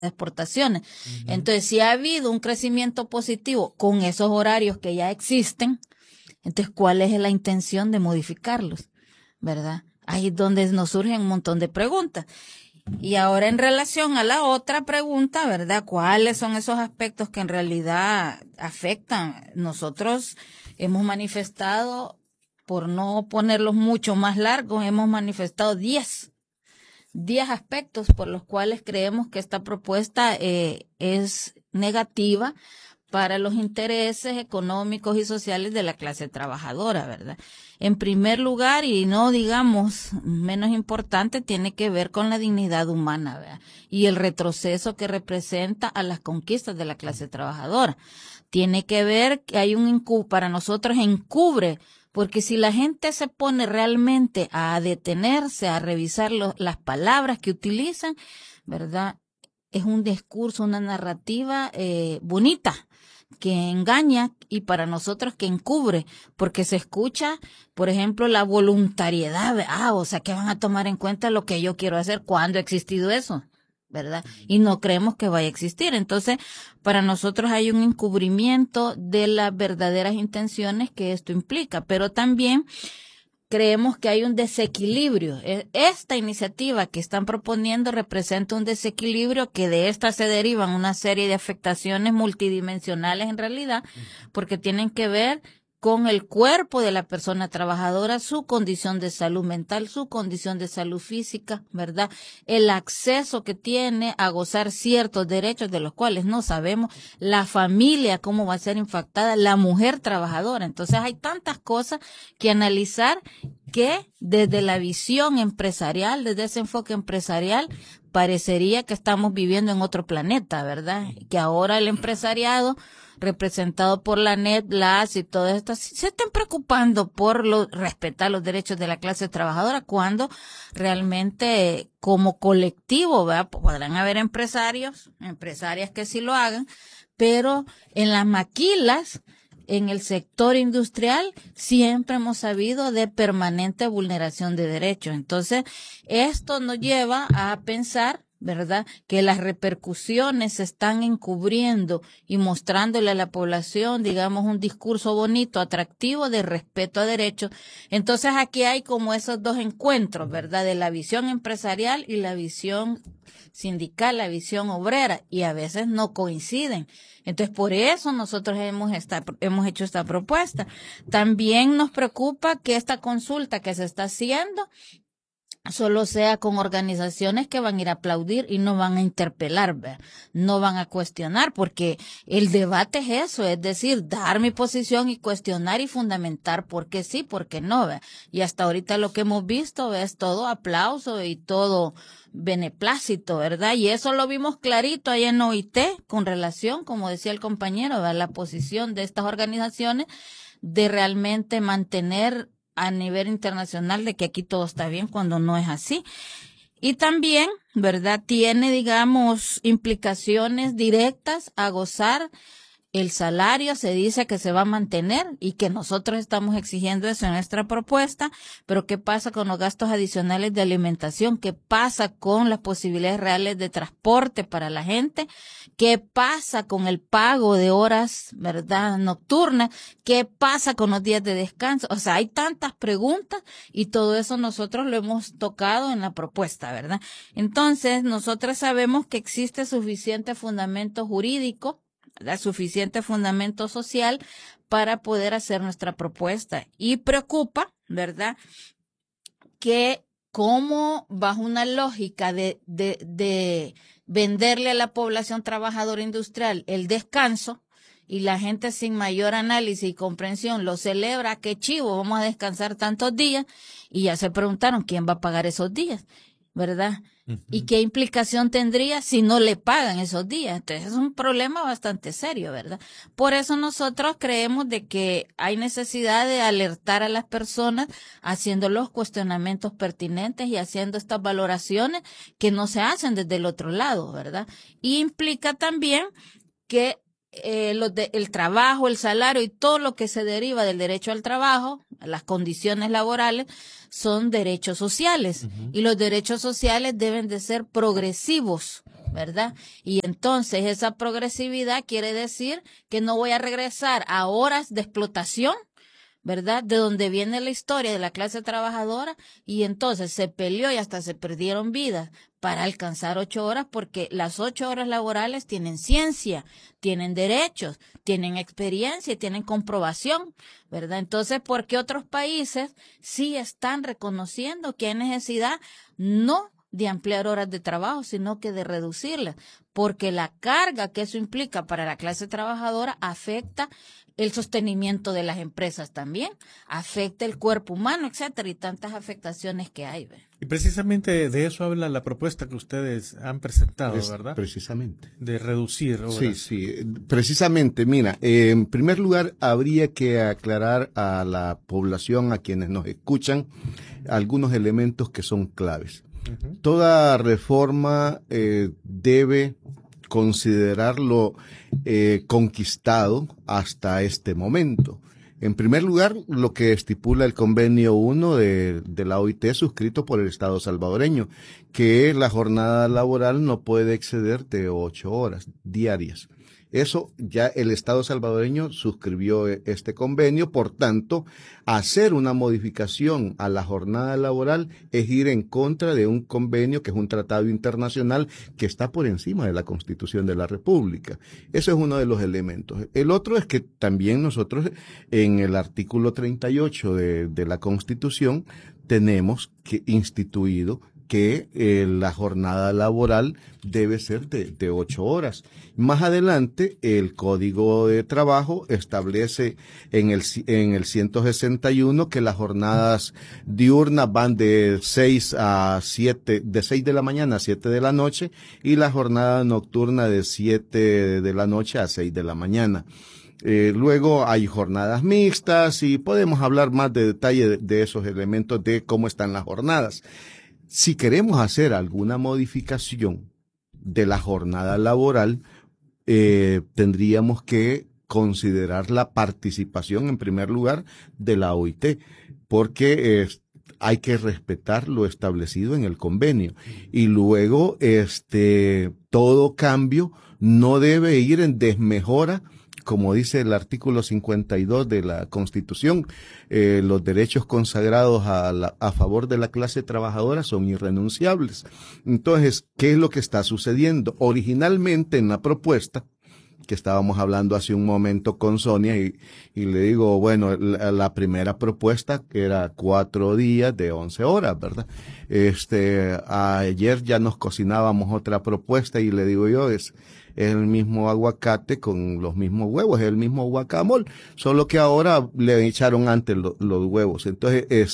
exportaciones. Entonces, si ha habido un crecimiento positivo con esos horarios que ya existen, entonces, ¿cuál es la intención de modificarlos? ¿Verdad? Ahí es donde nos surgen un montón de preguntas. Y ahora en relación a la otra pregunta, ¿verdad? ¿Cuáles son esos aspectos que en realidad afectan? Nosotros hemos manifestado, por no ponerlos mucho más largos, hemos manifestado 10 aspectos por los cuales creemos que esta propuesta es negativa para los intereses económicos y sociales de la clase trabajadora, ¿verdad? En primer lugar, y no digamos menos importante, tiene que ver con la dignidad humana, ¿verdad? Y el retroceso que representa a las conquistas de la clase trabajadora. Tiene que ver que hay para nosotros encubre, porque si la gente se pone realmente a detenerse, a revisar las palabras que utilizan, ¿verdad? Es un discurso, una narrativa bonita, que engaña y para nosotros que encubre, porque se escucha, por ejemplo, la voluntariedad, o sea, que van a tomar en cuenta lo que yo quiero hacer. ¿Cuándo ha existido eso? ¿Verdad? Y no creemos que vaya a existir. Entonces, para nosotros hay un encubrimiento de las verdaderas intenciones que esto implica, pero también creemos que hay un desequilibrio. Esta iniciativa que están proponiendo representa un desequilibrio que de esta se derivan una serie de afectaciones multidimensionales en realidad, porque tienen que ver con el cuerpo de la persona trabajadora, su condición de salud mental, su condición de salud física, ¿verdad? El acceso que tiene a gozar ciertos derechos de los cuales no sabemos, la familia, cómo va a ser impactada, la mujer trabajadora. Entonces hay tantas cosas que analizar que desde la visión empresarial, desde ese enfoque empresarial, parecería que estamos viviendo en otro planeta, ¿verdad? Que ahora el empresariado representado por la NET, la AS y todas estas, se estén preocupando por respetar los derechos de la clase trabajadora, cuando realmente como colectivo, ¿verdad? Podrán haber empresarias que sí lo hagan, pero en las maquilas, en el sector industrial, siempre hemos sabido de permanente vulneración de derechos. Entonces, esto nos lleva a pensar, ¿verdad?, que las repercusiones se están encubriendo y mostrándole a la población, digamos, un discurso bonito, atractivo de respeto a derechos. Entonces aquí hay como esos dos encuentros, ¿verdad?, de la visión empresarial y la visión sindical, la visión obrera, y a veces no coinciden. Entonces, por eso nosotros hemos hecho esta propuesta. También nos preocupa que esta consulta que se está haciendo solo sea con organizaciones que van a ir a aplaudir y no van a interpelar, ¿verdad? No van a cuestionar, porque el debate es eso, es decir, dar mi posición y cuestionar y fundamentar por qué sí, por qué no, ¿verdad? Y hasta ahorita lo que hemos visto, ¿verdad?, es todo aplauso y todo beneplácito, ¿verdad? Y eso lo vimos clarito ahí en OIT con relación, como decía el compañero, ¿verdad?, la posición de estas organizaciones de realmente mantener a nivel internacional de que aquí todo está bien cuando no es así. Y también, ¿verdad?, tiene, digamos, implicaciones directas a gozar. El salario se dice que se va a mantener y que nosotros estamos exigiendo eso en nuestra propuesta, pero ¿qué pasa con los gastos adicionales de alimentación? ¿Qué pasa con las posibilidades reales de transporte para la gente? ¿Qué pasa con el pago de horas, ¿verdad?, nocturnas? ¿Qué pasa con los días de descanso? O sea, hay tantas preguntas y todo eso nosotros lo hemos tocado en la propuesta, ¿verdad? Entonces, nosotros sabemos que existe suficiente fundamento jurídico, suficiente fundamento social para poder hacer nuestra propuesta. Y preocupa, ¿verdad?, que como bajo una lógica de venderle a la población trabajadora industrial el descanso, y la gente sin mayor análisis y comprensión lo celebra, qué chivo, vamos a descansar tantos días, y ya se preguntaron quién va a pagar esos días, ¿verdad? ¿Y qué implicación tendría si no le pagan esos días? Entonces es un problema bastante serio, ¿verdad? Por eso nosotros creemos de que hay necesidad de alertar a las personas haciendo los cuestionamientos pertinentes y haciendo estas valoraciones que no se hacen desde el otro lado, ¿verdad? Y implica también que el trabajo, el salario y todo lo que se deriva del derecho al trabajo, las condiciones laborales, son derechos sociales. Y los derechos sociales deben de ser progresivos, ¿verdad? Y entonces esa progresividad quiere decir que no voy a regresar a horas de explotación, ¿verdad? De donde viene la historia de la clase trabajadora, y entonces se peleó y hasta se perdieron vidas para alcanzar 8 horas, porque las 8 horas laborales tienen ciencia, tienen derechos, tienen experiencia y tienen comprobación, ¿verdad? Entonces, ¿por qué otros países sí están reconociendo que hay necesidad no de ampliar horas de trabajo, sino que de reducirlas? Porque la carga que eso implica para la clase trabajadora afecta el sostenimiento de las empresas también, afecta el cuerpo humano, etcétera, y tantas afectaciones que hay, ¿verdad? Y precisamente de eso habla la propuesta que ustedes han presentado, ¿verdad? Precisamente. De reducir horas. Sí, sí, precisamente. Mira, en primer lugar, habría que aclarar a la población, a quienes nos escuchan, algunos elementos que son claves. Uh-huh. Toda reforma debe considerarlo conquistado hasta este momento. En primer lugar, lo que estipula el convenio 1 de la OIT suscrito por el Estado salvadoreño, que la jornada laboral no puede exceder de 8 horas diarias. Eso ya el Estado salvadoreño suscribió este convenio, por tanto, hacer una modificación a la jornada laboral es ir en contra de un convenio que es un tratado internacional que está por encima de la Constitución de la República. Eso es uno de los elementos. El otro es que también nosotros en el artículo 38 de la Constitución tenemos que instituido que la jornada laboral debe ser de 8 horas. Más adelante, el Código de Trabajo establece en el 161 que las jornadas diurnas van de 6 de la mañana a 7 de la noche, y la jornada nocturna de 7 de la noche a 6 de la mañana. Luego hay jornadas mixtas y podemos hablar más de detalle de esos elementos de cómo están las jornadas. Si queremos hacer alguna modificación de la jornada laboral, tendríamos que considerar la participación, en primer lugar, de la OIT, porque hay que respetar lo establecido en el convenio. Y luego, todo cambio no debe ir en desmejora, como dice el artículo 52 de la Constitución. Los derechos consagrados a favor de la clase trabajadora son irrenunciables. Entonces, ¿qué es lo que está sucediendo? Originalmente en la propuesta, que estábamos hablando hace un momento con Sonia, y le digo, bueno, la primera propuesta era 4 días de 11 horas, ¿verdad? Ayer ya nos cocinábamos otra propuesta y le digo yo, es el mismo aguacate con los mismos huevos, es el mismo guacamole, solo que ahora le echaron antes los huevos. Entonces,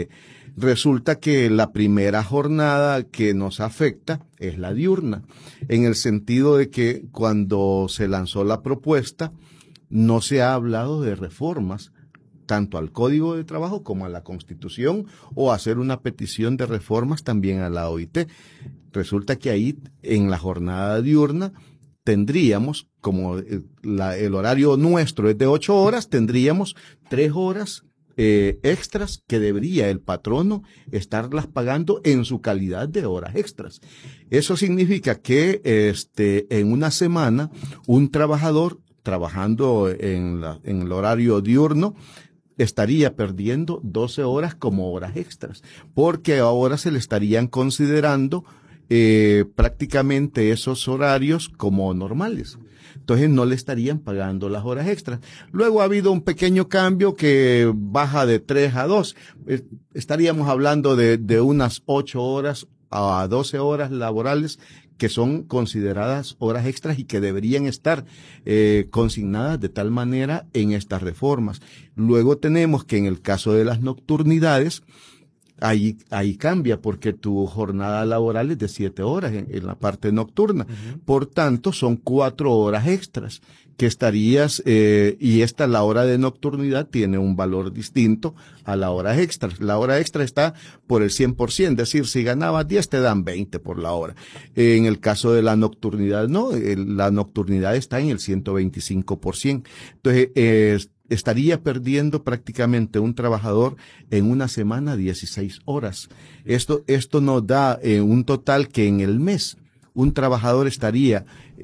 resulta que la primera jornada que nos afecta es la diurna, en el sentido de que cuando se lanzó la propuesta no se ha hablado de reformas tanto al Código de Trabajo como a la Constitución, o hacer una petición de reformas también a la OIT. Resulta que ahí, en la jornada diurna, tendríamos, como el horario nuestro es de 8 horas, tendríamos 3 horas extras que debería el patrono estarlas pagando en su calidad de horas extras. Eso significa que en una semana un trabajador trabajando en el horario diurno estaría perdiendo 12 horas como horas extras, porque ahora se le estarían considerando prácticamente esos horarios como normales. Entonces no le estarían pagando las horas extras. Luego ha habido un pequeño cambio que baja de 3 a 2. Estaríamos hablando de unas 8 horas a 12 horas laborales que son consideradas horas extras y que deberían estar consignadas de tal manera en estas reformas. Luego tenemos que en el caso de las nocturnidades, ahí cambia, porque tu jornada laboral es de 7 horas en la parte nocturna. Uh-huh. Por tanto, son 4 horas extras que estarías, y la hora de nocturnidad tiene un valor distinto a la hora extra. La hora extra está por el 100%, es decir, si ganabas 10 te dan 20 por la hora. En el caso de la nocturnidad, no, la nocturnidad está en el 125%. Entonces, estaría perdiendo prácticamente un trabajador en una semana 16 horas. Esto nos da un total que en el mes un trabajador estaría